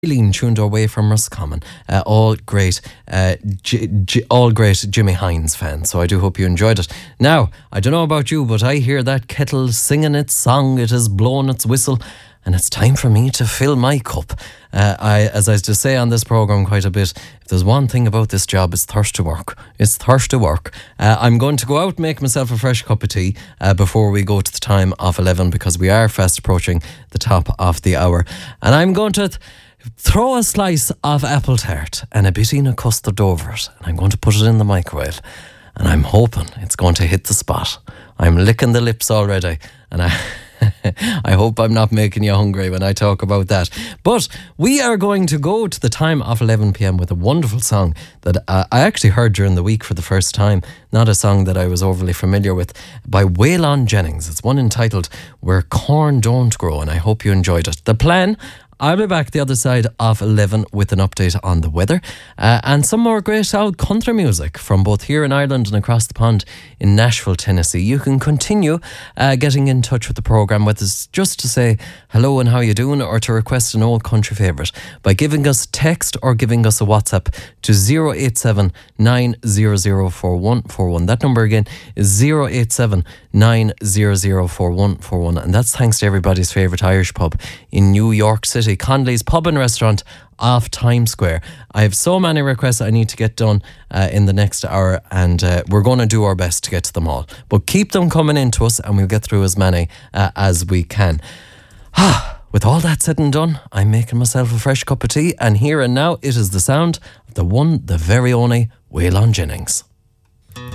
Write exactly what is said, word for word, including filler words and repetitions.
Eileen tuned our way from Roscommon. Uh, all great, uh, G- G- all great Jimmy Hines fans. So I do hope you enjoyed it. Now, I don't know about you, but I hear that kettle singing its song. It has blown its whistle, and it's time for me to fill my cup. Uh, I, as I used to say on this programme quite a bit, if there's one thing about this job, it's thirst to work. It's thirst to work. Uh, I'm going to go out and make myself a fresh cup of tea uh, before we go to the time of eleven, because we are fast approaching the top of the hour. And I'm going to... Th- throw a slice of apple tart and a bit of custard over it, and I'm going to put it in the microwave, and I'm hoping it's going to hit the spot. I'm licking the lips already, and I I hope I'm not making you hungry when I talk about that. But we are going to go to the time of eleven p.m. with a wonderful song that uh, I actually heard during the week for the first time. Not a song that I was overly familiar with, by Waylon Jennings. It's one entitled Where Corn Don't Grow, and I hope you enjoyed it. The plan: I'll be back the other side of eleven with an update on the weather uh, and some more great old country music from both here in Ireland and across the pond in Nashville, Tennessee. You can continue uh, getting in touch with the programme with us just to say hello and how you doing, or to request an old country favourite by giving us text or giving us a WhatsApp to zero eight seven nine zero zero four one four one. That number again is zero eight seven nine zero zero four one four one, and that's thanks to everybody's favourite Irish pub in New York City, Conley's Pub and Restaurant off Times Square. I have so many requests I need to get done uh, in the next hour, and uh, we're going to do our best to get to them all. But keep them coming in to us, and we'll get through as many uh, as we can. With all that said and done, I'm making myself a fresh cup of tea, and here and now it is the sound of the one, the very only Waylon Jennings.